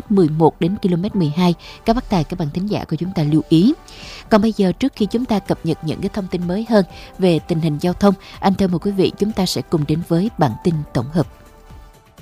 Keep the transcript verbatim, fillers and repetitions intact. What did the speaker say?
mười một đến ki lô mét mười hai. Các bác tài, các bạn thính giả của chúng ta lưu ý. Còn bây giờ, trước khi chúng ta cập nhật những cái thông tin mới hơn về tình hình giao thông, anh thưa mời quý vị chúng ta sẽ cùng đến với bản tin tổng hợp.